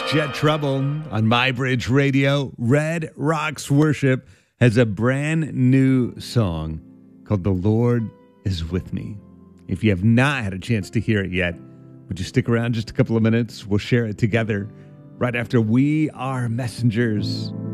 Jet Trouble on My Bridge Radio. Red Rocks Worship has a brand new song called The Lord is With Me. If you have not had a chance to hear it yet, would you stick around just a couple of minutes? We'll share it together right after We Are Messengers.